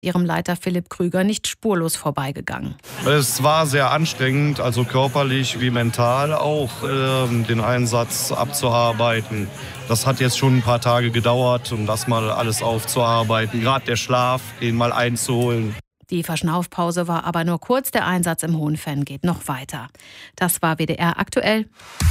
ihrem Leiter Philipp Krüger nicht spurlos vorbeigegangen. Es war sehr anstrengend, also körperlich wie mental auch, den Einsatz abzuarbeiten. Das hat jetzt schon ein paar Tage gedauert, um das mal alles aufzuarbeiten. Gerade der Schlaf, den mal einzuholen. Die Verschnaufpause war aber nur kurz, der Einsatz im Hohenfenn geht noch weiter. Das war WDR aktuell.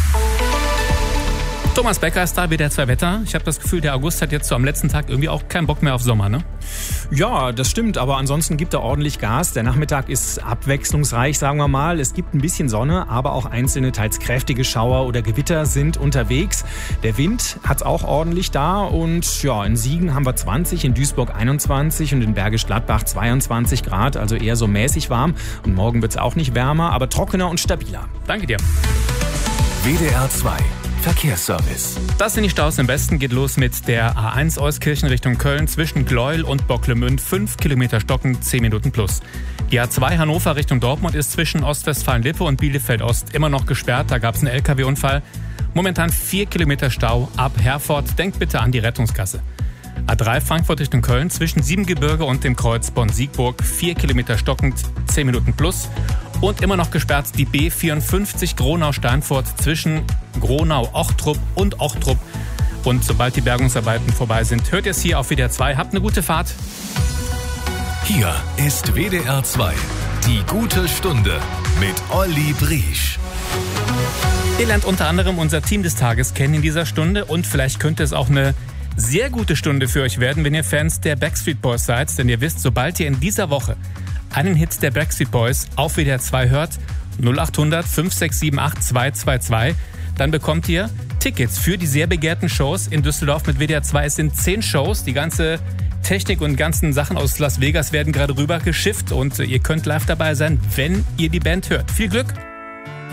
Thomas Becker ist da, WDR 2 Wetter. Ich habe das Gefühl, der August hat jetzt so am letzten Tag irgendwie auch keinen Bock mehr auf Sommer, ne? Ja, das stimmt, aber ansonsten gibt er ordentlich Gas. Der Nachmittag ist abwechslungsreich, sagen wir mal. Es gibt ein bisschen Sonne, aber auch einzelne, teils kräftige Schauer oder Gewitter sind unterwegs. Der Wind hat auch ordentlich da und ja, in Siegen haben wir 20, in Duisburg 21 und in Bergisch Gladbach 22 Grad, also eher so mäßig warm. Und morgen wird es auch nicht wärmer, aber trockener und stabiler. Danke dir. WDR 2 Verkehrsservice. Das sind die Staus im Westen. Geht los mit der A1 Euskirchen Richtung Köln zwischen Gleuel und Bocklemünd. 5 Kilometer stocken, 10 Minuten plus. Die A2 Hannover Richtung Dortmund ist zwischen Ostwestfalen-Lippe und Bielefeld-Ost immer noch gesperrt. Da gab es einen LKW-Unfall. Momentan 4 Kilometer Stau ab Herford. Denkt bitte an die Rettungskasse. A3 Frankfurt Richtung Köln zwischen Siebengebirge und dem Kreuz Bonn-Siegburg. 4 Kilometer stockend, 10 Minuten plus. Und immer noch gesperrt die B54 Gronau-Steinfurt zwischen Gronau-Ochtrup und Ochtrup. Und sobald die Bergungsarbeiten vorbei sind, hört ihr es hier auf WDR 2. Habt eine gute Fahrt. Hier ist WDR 2, die gute Stunde mit Olli Briesch. Ihr lernt unter anderem unser Team des Tages kennen in dieser Stunde und vielleicht könnte es auch eine sehr gute Stunde für euch werden, wenn ihr Fans der Backstreet Boys seid. Denn ihr wisst, sobald ihr in dieser Woche einen Hit der Backstreet Boys auf WDR 2 hört, 0800 5678 222, dann bekommt ihr Tickets für die sehr begehrten Shows in Düsseldorf mit WDR 2. Es sind 10 Shows, die ganze Technik und ganzen Sachen aus Las Vegas werden gerade rüber geschifft und ihr könnt live dabei sein, wenn ihr die Band hört. Viel Glück!